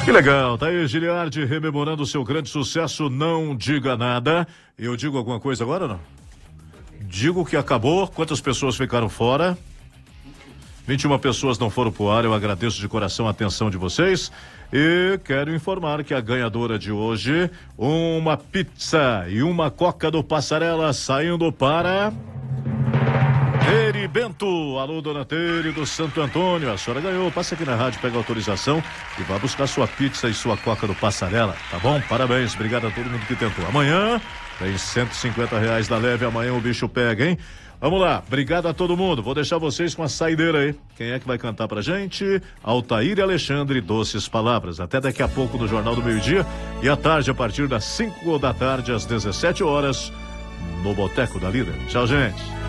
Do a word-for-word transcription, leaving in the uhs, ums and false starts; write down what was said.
Que legal, tá aí Giliardi rememorando o seu grande sucesso Não Diga Nada. Eu digo alguma coisa agora ou não? Digo que acabou. Quantas pessoas ficaram fora? vinte e uma pessoas não foram pro ar. Eu agradeço de coração a atenção de vocês e quero informar que a ganhadora de hoje, uma pizza e uma coca do Passarela saindo para Tere Bento. Alô, dona Tere do Santo Antônio, a senhora ganhou. Passa aqui na rádio, pega a autorização e vá buscar sua pizza e sua coca do Passarela, tá bom? Parabéns, obrigado a todo mundo que tentou. Amanhã tem cento e cinquenta reais da Leve, amanhã o bicho pega, hein? Vamos lá, obrigado a todo mundo. Vou deixar vocês com a saideira aí. Quem é que vai cantar pra gente? Altair e Alexandre, Doces Palavras. Até daqui a pouco no Jornal do Meio-Dia e à tarde, a partir das cinco da tarde, às dezessete horas, no Boteco da Líder. Tchau, gente.